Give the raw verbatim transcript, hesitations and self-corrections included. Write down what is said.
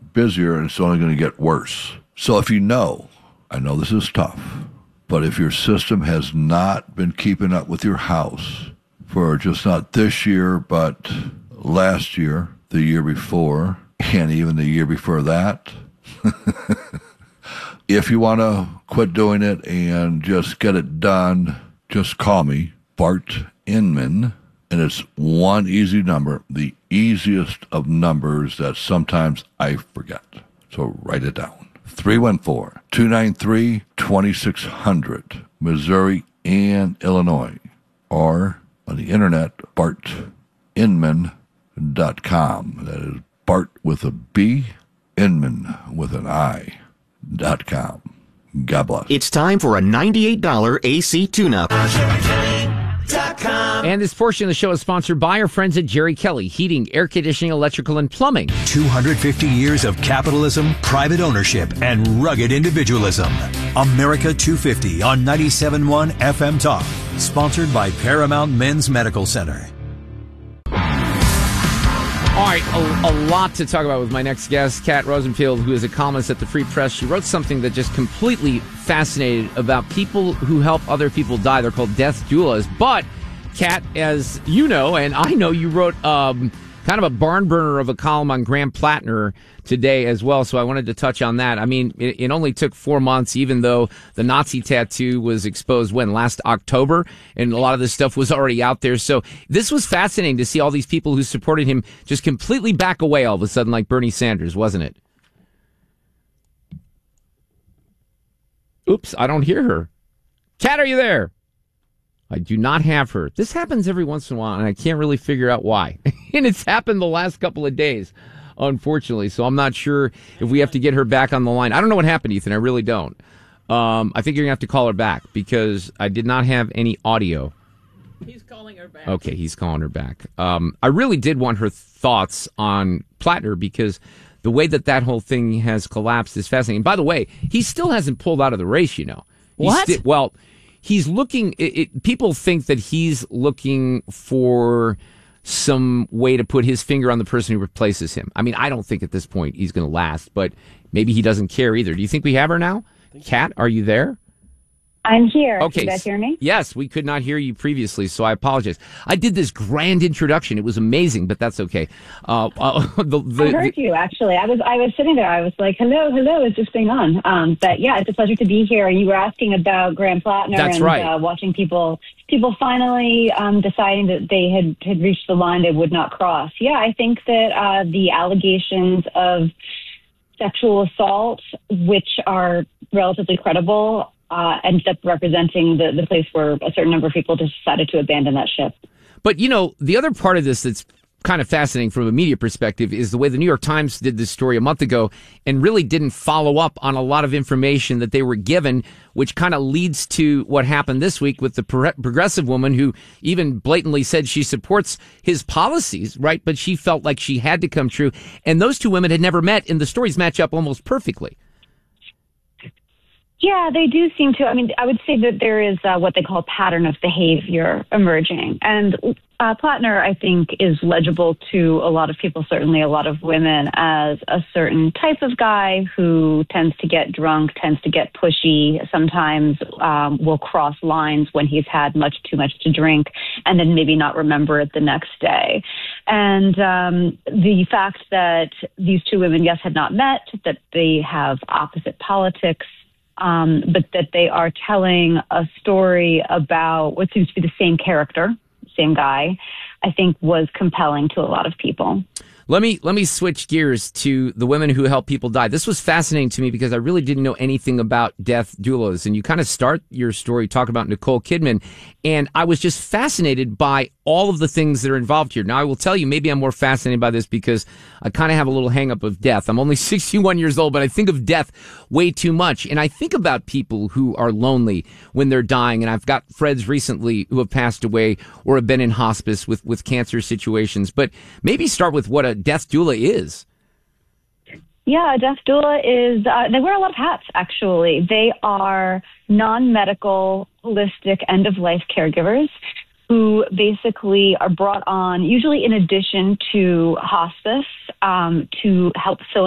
busier, and it's only going to get worse. So if you know, I know this is tough, but if your system has not been keeping up with your house for just not this year, but last year, the year before, and even the year before that, if you want to quit doing it and just get it done, just call me, Bart Inman, and it's one easy number, the easiest of numbers that sometimes I forget. So write it down. three one four, two nine three, two six zero zero, Missouri and Illinois, or on the internet, bart inman dot com. That is Bart with a B, Inman with an I, dot com. God bless. It's time for a ninety-eight dollars A C tune-up. And this portion of the show is sponsored by our friends at Jerry Kelly, heating, air conditioning, electrical, and plumbing. two hundred fifty years of capitalism, private ownership, and rugged individualism. America two fifty on ninety-seven point one F M Talk. Sponsored by Paramount Men's Medical Center. All right, a, a lot to talk about with my next guest, Kat Rosenfield, who is a columnist at the Free Press. She wrote something that just completely fascinated about people who help other people die. They're called death doulas. But, Kat, as you know, and I know, you wrote um, kind of a barn burner of a column on Graham Plattner today as well, so I wanted to touch on that. I mean, it, it only took four months, even though the Nazi tattoo was exposed, when, last October, and a lot of this stuff was already out there. So this was fascinating to see all these people who supported him just completely back away all of a sudden, like Bernie Sanders, wasn't it? Oops, I don't hear her. Kat, are you there? I do not have her. This happens every once in a while, and I can't really figure out why. And it's happened the last couple of days, unfortunately. So I'm not sure if we have to get her back on the line. I don't know what happened, Ethan. I really don't. Um, I think you're going to have to call her back because I did not have any audio. He's calling her back. Okay, he's calling her back. Um, I really did want her thoughts on Plattner because the way that that whole thing has collapsed is fascinating. By the way, he still hasn't pulled out of the race, you know. He's What? Sti- well, he's looking... It, it, people think that he's looking for some way to put his finger on the person who replaces him. I mean, I don't think at this point he's going to last, but maybe he doesn't care either. Do you think we have her now? Kat, are you there? I'm here. Okay. Can you guys hear me? Yes, we could not hear you previously, so I apologize. I did this grand introduction. It was amazing, but that's okay. Uh, uh, the, the, I heard you, actually. I was I was sitting there. I was like, hello, hello, is this thing on? Um, but yeah, it's a pleasure to be here. You were asking about Graham Plattner That's and right. uh, watching people people finally um, deciding that they had, had reached the line they would not cross. Yeah, I think that uh, the allegations of sexual assault, which are relatively credible, Uh, ended up representing the, the place where a certain number of people decided to abandon that ship. But, you know, the other part of this that's kind of fascinating from a media perspective is the way the New York Times did this story a month ago and really didn't follow up on a lot of information that they were given, which kind of leads to what happened this week with the pro- progressive woman who even blatantly said she supports his policies, right? But she felt like she had to come true. And those two women had never met, and the stories match up almost perfectly. Yeah, they do seem to. I mean, I would say that there is uh, what they call pattern of behavior emerging. And uh, Plattner, I think, is legible to a lot of people, certainly a lot of women, as a certain type of guy who tends to get drunk, tends to get pushy, sometimes um, will cross lines when he's had much too much to drink, and then maybe not remember it the next day. And um, the fact that these two women, yes, had not met, that they have opposite politics, Um, but that they are telling a story about what seems to be the same character, same guy, I think was compelling to a lot of people. Let me let me switch gears to the women who help people die. This was fascinating to me because I really didn't know anything about death doulas. And you kind of start your story talking about Nicole Kidman. And I was just fascinated by all of the things that are involved here. Now, I will tell you, maybe I'm more fascinated by this because I kind of have a little hang up of death. I'm only sixty-one years old, but I think of death way too much. And I think about people who are lonely when they're dying. And I've got friends recently who have passed away or have been in hospice with, with cancer situations. But maybe start with what a death doula is. Yeah, a death doula is, uh, they wear a lot of hats, actually. They are non-medical, holistic, end-of-life caregivers who basically are brought on, usually in addition to hospice, um, to help fill